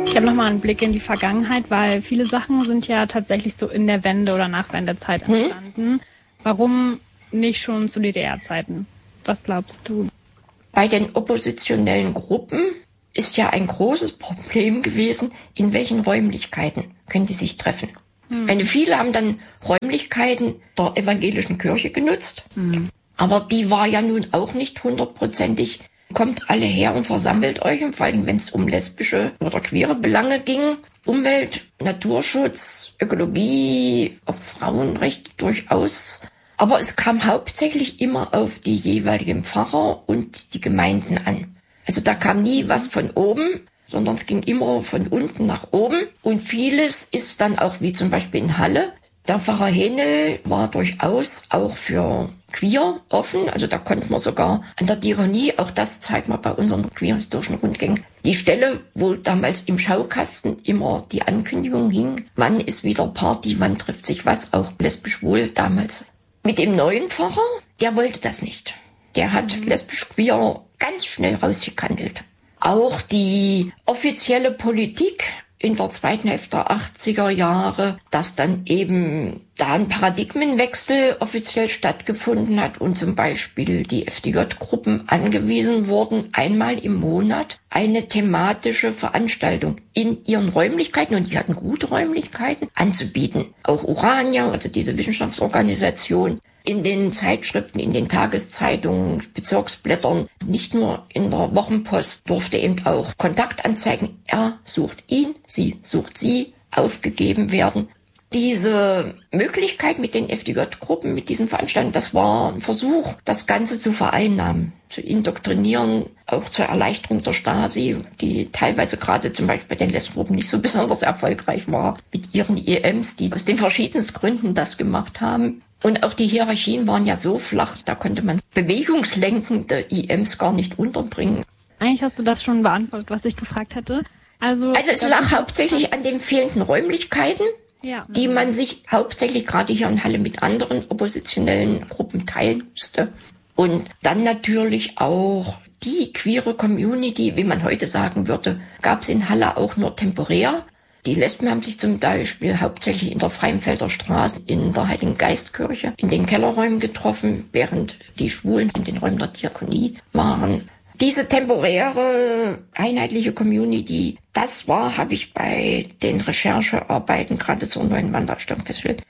Ich habe nochmal einen Blick in die Vergangenheit, weil viele Sachen sind ja tatsächlich so in der Wende- oder Nachwendezeit entstanden. Warum nicht schon zu DDR-Zeiten? Was glaubst du? Bei den oppositionellen Gruppen ist ja ein großes Problem gewesen, in welchen Räumlichkeiten können die sich treffen. Viele haben dann Räumlichkeiten der evangelischen Kirche genutzt, aber die war ja nun auch nicht 100%. Kommt alle her und versammelt euch, und vor allem, wenn es um lesbische oder queere Belange ging. Umwelt, Naturschutz, Ökologie, auch Frauenrechte durchaus. Aber es kam hauptsächlich immer auf die jeweiligen Pfarrer und die Gemeinden an. Also da kam nie was von oben, sondern es ging immer von unten nach oben. Und vieles ist dann auch, wie zum Beispiel in Halle, der Pfarrer Henel war durchaus auch für queer offen. Also da konnte man sogar an der Diakonie, auch das zeigt man bei unseren queer-historischen Rundgängen, die Stelle, wo damals im Schaukasten immer die Ankündigung hing, Mann ist wieder Party, wann trifft sich was, auch lesbisch-schwul damals. Mit dem neuen Pfarrer, der wollte das nicht. Der hat lesbisch-queer ganz schnell rausgekandelt. Auch die offizielle Politik in der zweiten Hälfte der 80er Jahre, dass dann eben da ein Paradigmenwechsel offiziell stattgefunden hat und zum Beispiel die FDJ-Gruppen angewiesen wurden, einmal im Monat eine thematische Veranstaltung in ihren Räumlichkeiten, und die hatten gute Räumlichkeiten, anzubieten. Auch Urania, also diese Wissenschaftsorganisation, in den Zeitschriften, in den Tageszeitungen, Bezirksblättern, nicht nur in der Wochenpost, durfte eben auch Kontaktanzeigen, er sucht ihn, sie sucht sie, aufgegeben werden. Diese Möglichkeit mit den FDJ-Gruppen, mit diesen Veranstaltungen, das war ein Versuch, das Ganze zu vereinnahmen, zu indoktrinieren, auch zur Erleichterung der Stasi, die teilweise gerade zum Beispiel bei den Lesbengruppen nicht so besonders erfolgreich war, mit ihren IMs, die aus den verschiedensten Gründen das gemacht haben. Und auch die Hierarchien waren ja so flach, da konnte man bewegungslenkende IMs gar nicht unterbringen. Eigentlich hast du das schon beantwortet, was ich gefragt hatte. Also es lag hauptsächlich an den fehlenden Räumlichkeiten, die man sich hauptsächlich gerade hier in Halle mit anderen oppositionellen Gruppen teilen musste. Und dann natürlich auch die queere Community, wie man heute sagen würde, gab es in Halle auch nur temporär. Die Lesben haben sich zum Beispiel hauptsächlich in der Freienfelder Straße, in der Heiligen Geistkirche, in den Kellerräumen getroffen, während die Schwulen in den Räumen der Diakonie waren. Diese temporäre, einheitliche Community, das war, habe ich bei den Recherchearbeiten gerade zur neuen Wandersturm festgestellt,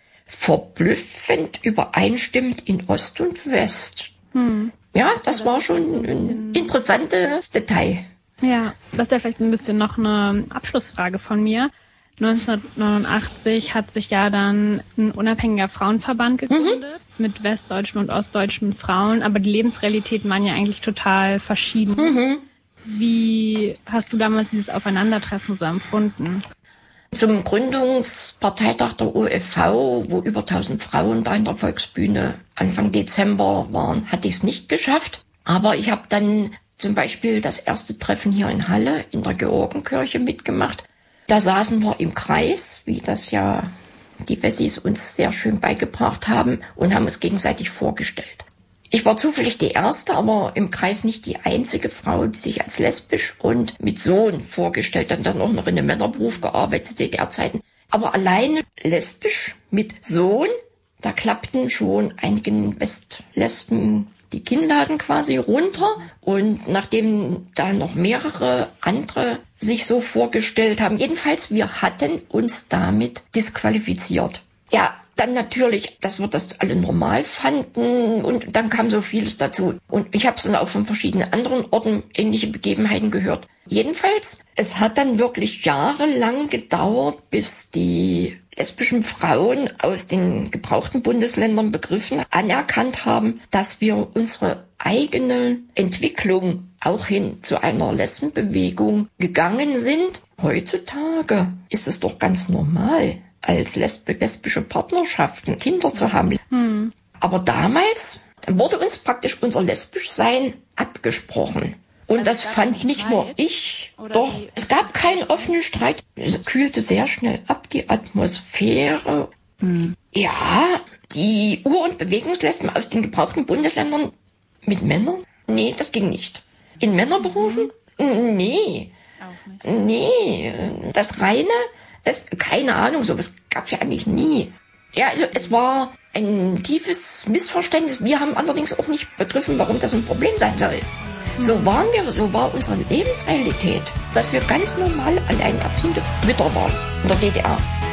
verblüffend übereinstimmend in Ost und West. Ja, das war schon ein interessantes Detail. Ja, das ist ja vielleicht ein bisschen noch eine Abschlussfrage von mir. 1989 hat sich ja dann ein unabhängiger Frauenverband gegründet mit westdeutschen und ostdeutschen Frauen, aber die Lebensrealitäten waren ja eigentlich total verschieden. Wie hast du damals dieses Aufeinandertreffen so empfunden? Zum Gründungsparteitag der OFV, wo über 1000 Frauen da in der Volksbühne Anfang Dezember waren, hatte ich es nicht geschafft. Aber ich habe dann zum Beispiel das erste Treffen hier in Halle in der Georgenkirche mitgemacht. Da saßen wir im Kreis, wie das ja die Wessis uns sehr schön beigebracht haben, und haben es gegenseitig vorgestellt. Ich war zufällig die erste, aber im Kreis nicht die einzige Frau, die sich als lesbisch und mit Sohn vorgestellt hat, dann auch noch in einem Männerberuf gearbeitet, DDR-Zeiten. Aber alleine lesbisch mit Sohn, da klappten schon einigen Westlesben die Kinnladen quasi runter, und nachdem da noch mehrere andere sich so vorgestellt haben, jedenfalls wir hatten uns damit disqualifiziert. Ja, dann natürlich, dass wir das alle normal fanden, und dann kam so vieles dazu. Und ich habe es dann auch von verschiedenen anderen Orten ähnliche Begebenheiten gehört. Jedenfalls, es hat dann wirklich jahrelang gedauert, bis die lesbischen Frauen aus den gebrauchten Bundesländern begriffen, anerkannt haben, dass wir unsere eigene Entwicklung auch hin zu einer Lesbenbewegung gegangen sind. Heutzutage ist es doch ganz normal, als lesbische Partnerschaften Kinder zu haben. Aber damals wurde uns praktisch unser Lesbischsein abgesprochen. Und also das fand nicht nur ich, doch es gab keinen offenen Streit. Es kühlte sehr schnell ab, die Atmosphäre. Ja, die Ur- und Bewegungslesben aus den gebrauchten Bundesländern mit Männern? Nee, das ging nicht. In Männerberufen? Nee. nicht. Nee, das Reine, keine Ahnung, sowas gab's ja eigentlich nie. Ja, also es war ein tiefes Missverständnis. Wir haben allerdings auch nicht begriffen, warum das ein Problem sein soll. So war unsere Lebensrealität, dass wir ganz normal alleinerziehende Mütter waren in der DDR.